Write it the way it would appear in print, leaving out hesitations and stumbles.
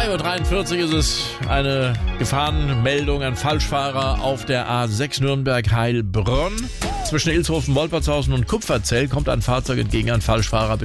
2:43 Uhr ist es. Eine Gefahrenmeldung an Falschfahrer auf der A6 Nürnberg-Heilbronn. Zwischen Ilshofen, Wolpertshausen und Kupferzell kommt ein Fahrzeug entgegen, ein Falschfahrer.